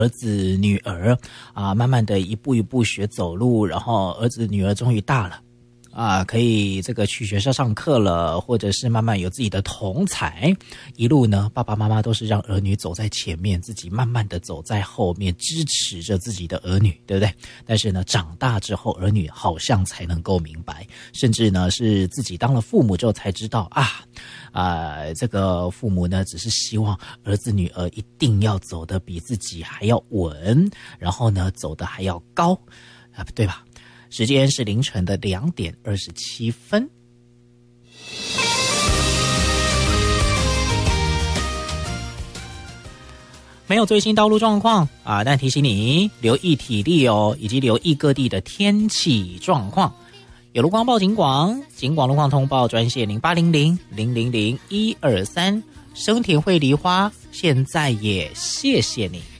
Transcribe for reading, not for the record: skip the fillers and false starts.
儿子女儿慢慢的一步一步学走路，然后儿子女儿终于大了可以这个去学校上课了，或者是慢慢有自己的同侪，一路呢爸爸妈妈都是让儿女走在前面，自己慢慢的走在后面，支持着自己的儿女，对不对？但是呢长大之后，儿女好像才能够明白，甚至呢是自己当了父母之后才知道这个父母呢只是希望儿子女儿一定要走得比自己还要稳，然后呢走得还要高对吧？时间是凌晨的2点27分。没有最新道路状况但提醒你留意体力以及留意各地的天气状况。有路况报警广路况通报专线0800-000-123，生田汇梨花，现在也谢谢你。